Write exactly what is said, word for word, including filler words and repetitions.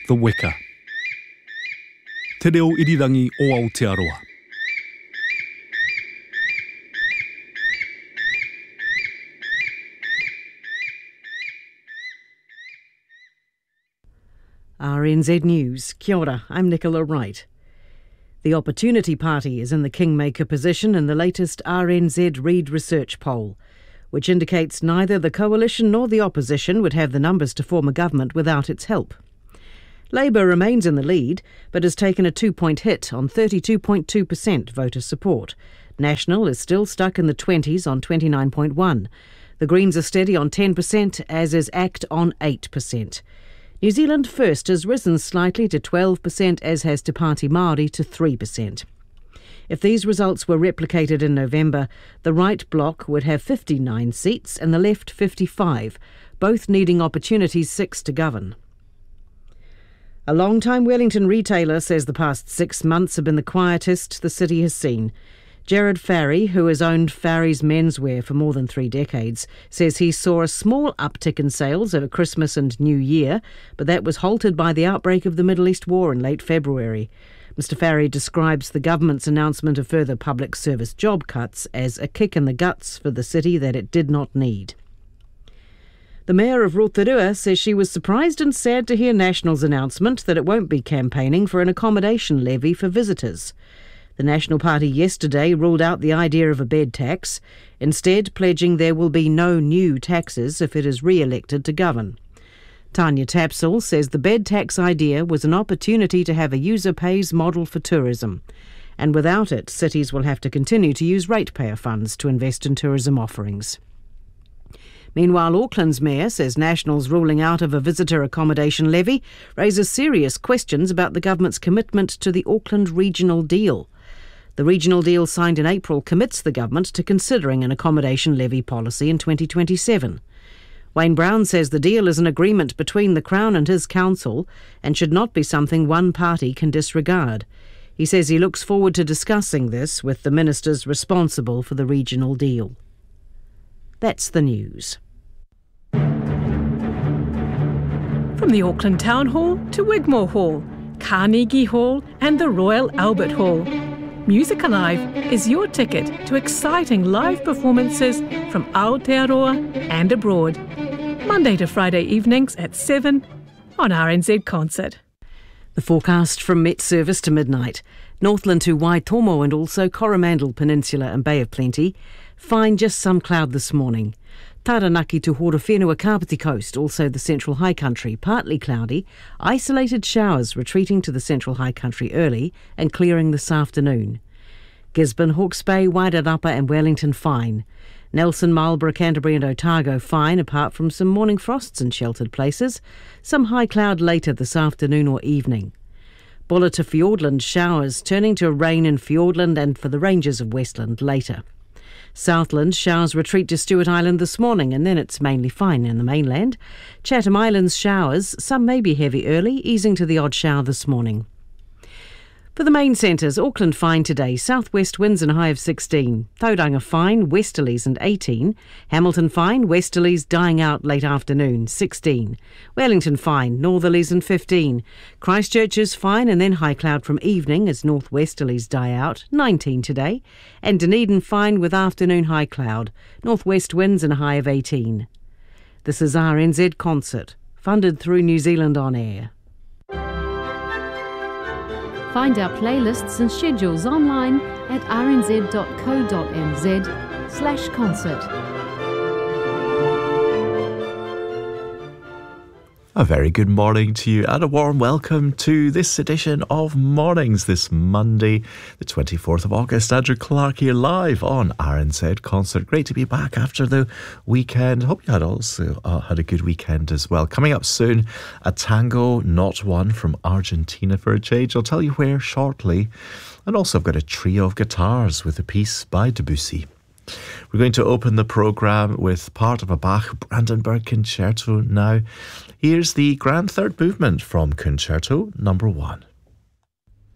The Weka. Te reo irirangi o Aotearoa. R N Z News. Kia ora, I'm Nicola Wright. The Opportunity Party is in the kingmaker position in the latest R N Z Reid Research poll, which indicates neither the coalition nor the opposition would have the numbers to form a government without its help. Labour remains in the lead, but has taken a two-point hit on thirty-two point two percent voter support. National is still stuck in the twenties on twenty-nine point one. The Greens are steady on ten percent, as is ACT on eight percent. New Zealand First has risen slightly to twelve percent, as has Te Pāti Māori to three percent. If these results were replicated in November, the right bloc would have fifty-nine seats and the left fifty-five, both needing Opportunity's six to govern. A long-time Wellington retailer says the past six months have been the quietest the city has seen. Jared Farry, who has owned Farry's Menswear for more than three decades, says he saw a small uptick in sales over Christmas and New Year, but that was halted by the outbreak of the Middle East war in late February. Mister Farry describes the government's announcement of further public service job cuts as a kick in the guts for the city that it did not need. The Mayor of Rotorua says she was surprised and sad to hear National's announcement that it won't be campaigning for an accommodation levy for visitors. The National Party yesterday ruled out the idea of a bed tax, instead pledging there will be no new taxes if it is re-elected to govern. Tanya Tapsell says the bed tax idea was an opportunity to have a user pays model for tourism, and without it, cities will have to continue to use ratepayer funds to invest in tourism offerings. Meanwhile, Auckland's mayor says National's ruling out of a visitor accommodation levy raises serious questions about the government's commitment to the Auckland Regional Deal. The regional deal signed in April commits the government to considering an accommodation levy policy in twenty twenty-seven. Wayne Brown says the deal is an agreement between the Crown and his council and should not be something one party can disregard. He says he looks forward to discussing this with the ministers responsible for the regional deal. That's the news. From the Auckland Town Hall to Wigmore Hall, Carnegie Hall and the Royal Albert Hall, Music Alive is your ticket to exciting live performances from Aotearoa and abroad. Monday to Friday evenings at seven on R N Z Concert. The forecast from Met Service to midnight. Northland to Waitomo and also Coromandel Peninsula and Bay of Plenty. Fine, just some cloud this morning. Taranaki to Horowhenua Kapiti Coast, also the Central High Country, partly cloudy. Isolated showers retreating to the Central High Country early and clearing this afternoon. Gisborne, Hawke's Bay, Wairarapa and Wellington fine. Nelson, Marlborough, Canterbury and Otago fine, apart from some morning frosts in sheltered places. Some high cloud later this afternoon or evening. Bulla to Fiordland showers, turning to rain in Fiordland and for the ranges of Westland later. Southland showers retreat to Stewart Island this morning and then it's mainly fine in the mainland. Chatham Islands showers, some may be heavy early, easing to the odd shower this morning. For the main centres, Auckland fine today, southwest winds and high of sixteen. Tauranga fine, westerlies and eighteen. Hamilton fine, westerlies dying out late afternoon, sixteen. Wellington fine, northerlies and fifteen. Christchurch is fine and then high cloud from evening as northwesterlies die out, nineteen today. And Dunedin fine with afternoon high cloud, northwest winds and a high of eighteen. This is R N Z Concert, funded through New Zealand On Air. Find our playlists and schedules online at rnz.co.nz slash concert. A very good morning to you and a warm welcome to this edition of Mornings this Monday, the twenty-fourth of August. Andrew Clark here live on R N Z Concert. Great to be back after the weekend. Hope you had also uh, had a good weekend as well. Coming up soon, a tango, not one, from Argentina for a change. I'll tell you where shortly. And also I've got a trio of guitars with a piece by Debussy. We're going to open the programme with part of a Bach Brandenburg concerto now. Here's the grand third movement from Concerto Number One.